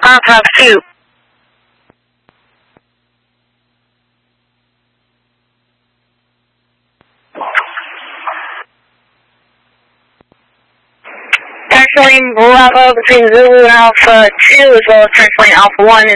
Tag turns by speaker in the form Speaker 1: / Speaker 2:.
Speaker 1: Papa 2. Taxiing Bravo between Zulu and Alpha 2 as well as taxiing Alpha 1